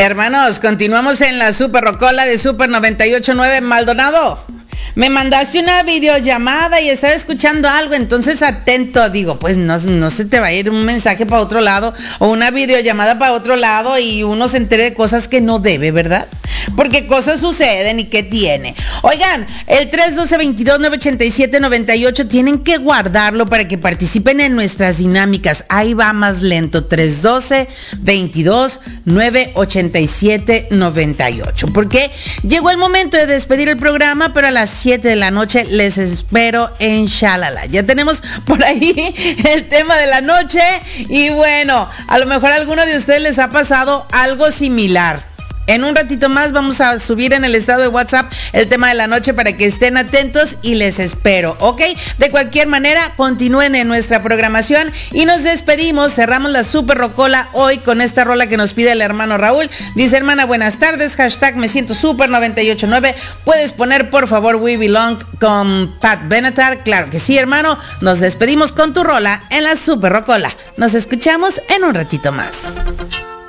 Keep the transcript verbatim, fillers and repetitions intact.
Hermanos, continuamos en la Super Rocola de Super noventa y ocho punto nueve. Maldonado, me mandaste una videollamada y estaba escuchando algo, entonces atento, digo, pues no, no se te va a ir un mensaje para otro lado o una videollamada para otro lado y uno se entere de cosas que no debe, ¿verdad? Porque cosas suceden y ¿qué tiene? Oigan, el tres uno dos, veintidós, novecientos ochenta y siete, noventa y ocho tienen que guardarlo para que participen en nuestras dinámicas. Ahí va más lento, tres uno dos, veintidós, novecientos ochenta y siete, noventa y ocho. Porque llegó el momento de despedir el programa, pero a las siete de la noche les espero en Shalala. Ya tenemos por ahí el tema de la noche y bueno, a lo mejor a alguno de ustedes les ha pasado algo similar. En un ratito más vamos a subir en el estado de WhatsApp el tema de la noche para que estén atentos y les espero, ¿ok? De cualquier manera, continúen en nuestra programación y nos despedimos. Cerramos la Super Rocola hoy con esta rola que nos pide el hermano Raúl. Dice, hermana, buenas tardes, hashtag me siento super noventa y ocho punto nueve. ¿Puedes poner, por favor, We Belong con Pat Benatar? Claro que sí, hermano. Nos despedimos con tu rola en la Super Rocola. Nos escuchamos en un ratito más.